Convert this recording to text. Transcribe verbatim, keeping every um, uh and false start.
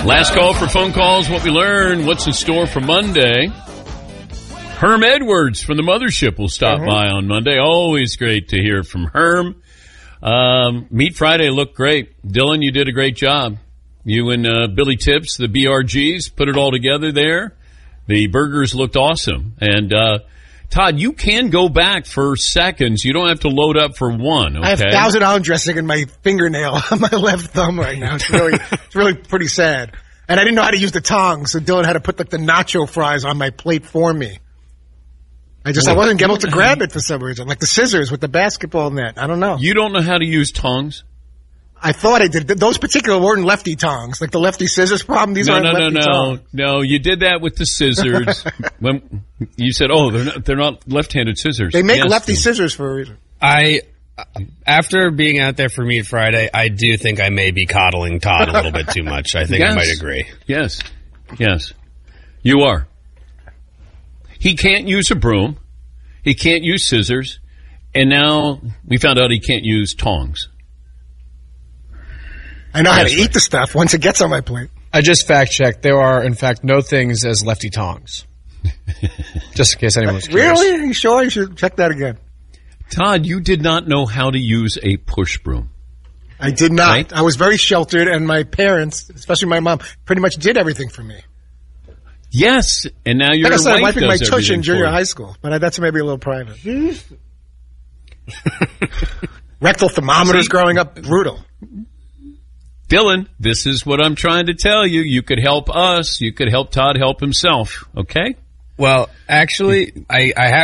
Last call for phone calls. What we learned. What's in store for Monday? Herm Edwards from the Mothership will stop mm-hmm. by on Monday. Always great to hear from Herm. Um, Meat Friday looked great. Dylan, you did a great job. You and uh, Billy Tips, the B R Gs, put it all together there. The burgers looked awesome. And uh, Todd, you can go back for seconds. You don't have to load up for one. Okay? I have Thousand Island dressing in my fingernail on my left thumb right now. It's really, it's really pretty sad. And I didn't know how to use the tongs, so Dylan had to put like the nacho fries on my plate for me. I just, I wasn't able to grab it for some reason, like the scissors with the basketball net. I don't know. You don't know how to use tongs? I thought I did. Those particular weren't lefty tongs, like the lefty scissors problem. These no, aren't no, lefty no, no, tongs. no. You did that with the scissors. When you said, "Oh, they're not, they're not left-handed scissors." They make yes, lefty they... scissors for a reason. I, after being out there for Meat Friday, I do think I may be coddling Todd a little bit too much. I think yes. I might agree. Yes, yes, you are. He can't use a broom. He can't use scissors, and now we found out he can't use tongs. I know how That's to right. eat the stuff once it gets on my plate. I just fact-checked. There are, in fact, no things as lefty tongs. Just in case anyone's curious. Really? Are you sure? You should check that again. Todd, you did not know how to use a push broom. I did not. Right? I was very sheltered, and my parents, especially my mom, pretty much did everything for me. Yes, and now your Like I said, wife I'm wiping my does tush in everything junior for you. high school, but that's maybe a little private. Rectal thermometers See? growing up, brutal. Dylan, this is what I'm trying to tell you. You could help us. You could help Todd help himself, okay? Well, actually, I, I have